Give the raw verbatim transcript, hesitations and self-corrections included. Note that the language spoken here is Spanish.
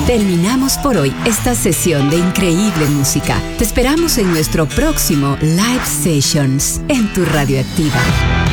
Terminamos por hoy esta sesión de increíble música. Te esperamos en nuestro próximo Live Sessions en tu Radioactiva.